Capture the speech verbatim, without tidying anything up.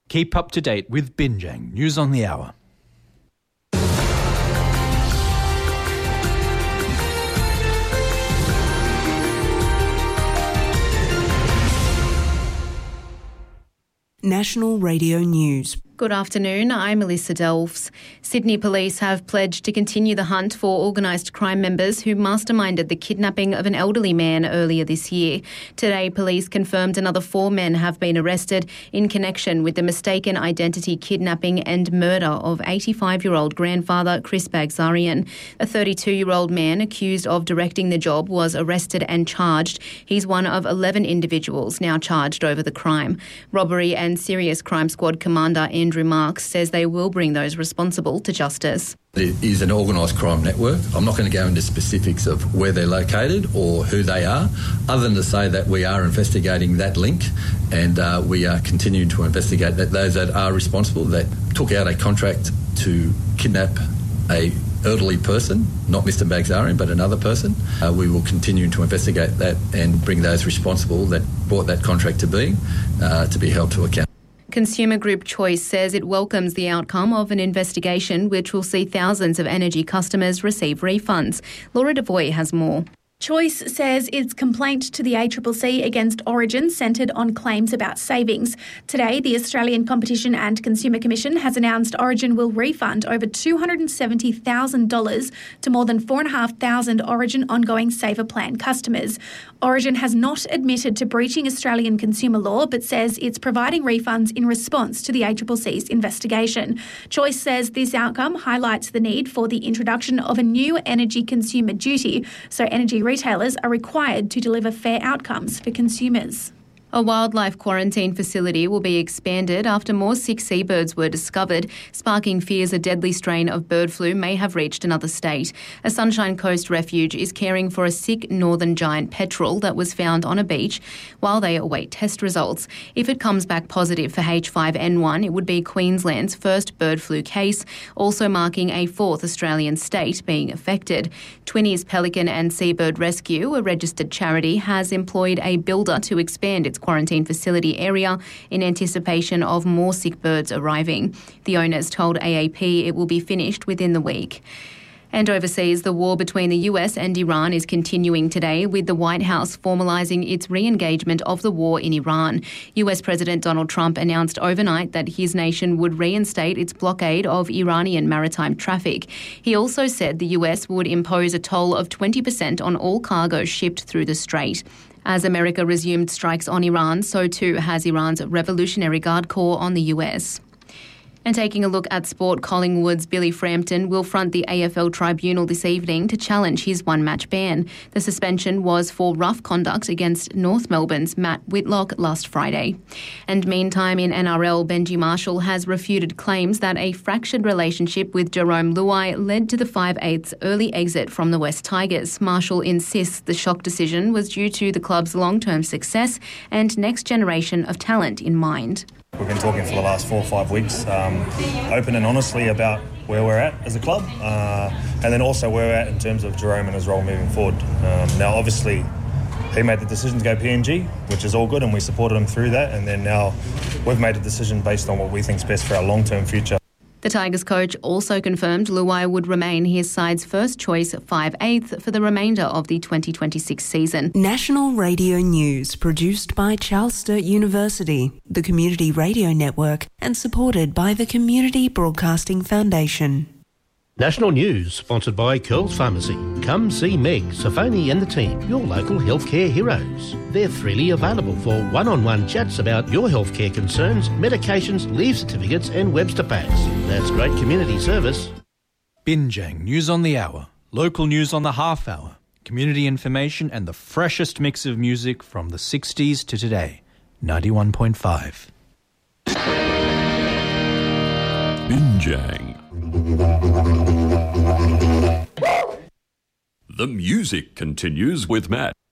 Keep up to date with Binjang News on the Hour. National Radio News. Good afternoon, I'm Melissa Delves. Sydney Police have pledged to continue the hunt for organised crime members who masterminded the kidnapping of an elderly man earlier this year. Today, police confirmed another four men have been arrested in connection with the mistaken identity kidnapping and murder of eighty-five-year-old grandfather Chris Bagzarian. A thirty-two-year-old man accused of directing the job was arrested and charged. He's one of eleven individuals now charged over the crime. Robbery and Serious Crime Squad Commander Andrew Marks says they will bring those responsible to justice. It is an organised crime network. I'm not going to go into specifics of where they're located or who they are, other than to say that we are investigating that link and uh, we are continuing to investigate that those that are responsible, that took out a contract to kidnap a elderly person, not Mister Bagzarian, but another person. Uh, we will continue to investigate that and bring those responsible that brought that contract to being uh, to be held to account. Consumer Group Choice says it welcomes the outcome of an investigation which will see thousands of energy customers receive refunds. Laura Devoy has more. Choice says its complaint to the A C C C against Origin centred on claims about savings. Today, the Australian Competition and Consumer Commission has announced Origin will refund over two hundred seventy thousand dollars to more than four thousand five hundred Origin ongoing Saver Plan customers. Origin has not admitted to breaching Australian consumer law but says it's providing refunds in response to the A C C C's investigation. Choice says this outcome highlights the need for the introduction of a new energy consumer duty so energy retailers are required to deliver fair outcomes for consumers. A wildlife quarantine facility will be expanded after more sick seabirds were discovered, sparking fears a deadly strain of bird flu may have reached another state. A Sunshine Coast refuge is caring for a sick northern giant petrel that was found on a beach while they await test results. If it comes back positive for H five N one, it would be Queensland's first bird flu case, also marking a fourth Australian state being affected. Twinnies Pelican and Seabird Rescue, a registered charity, has employed a builder to expand its quarantine facility area in anticipation of more sick birds arriving. The owners told A A P it will be finished within the week. And overseas, the war between the U S and Iran is continuing today, with the White House formalising its re-engagement of the war in Iran. U S President Donald Trump announced overnight that his nation would reinstate its blockade of Iranian maritime traffic. He also said the U S would impose a toll of twenty percent on all cargo shipped through the strait. As America resumed strikes on Iran, so too has Iran's Revolutionary Guard Corps on the U S. And taking a look at sport, Collingwood's Billy Frampton will front the A F L tribunal this evening to challenge his one-match ban. The suspension was for rough conduct against North Melbourne's Matt Whitlock last Friday. And meantime, in N R L, Benji Marshall has refuted claims that a fractured relationship with Jerome Luai led to the five eighths early exit from the West Tigers. Marshall insists the shock decision was due to the club's long-term success and next generation of talent in mind. We've been talking for the last four or five weeks, um, open and honestly about where we're at as a club, uh, and then also where we're at in terms of Jerome and his role moving forward. Um, now, obviously, he made the decision to go P N G, which is all good, and we supported him through that, and then now we've made a decision based on what we think is best for our long-term future. The Tigers coach also confirmed Luai would remain his side's first choice five eighth for the remainder of the twenty twenty-six season. National Radio News, produced by Charles Sturt University, the Community Radio Network, and supported by the Community Broadcasting Foundation. National News, sponsored by Curls Pharmacy. Come see Meg, Safoni and the team, your local healthcare heroes. They're freely available for one-on-one chats about your healthcare concerns, medications, leave certificates and Webster packs. That's great community service. Binjang News on the Hour, local news on the half hour, community information and the freshest mix of music from the sixties to today. ninety-one point five. Binjang. The music continues with Matt.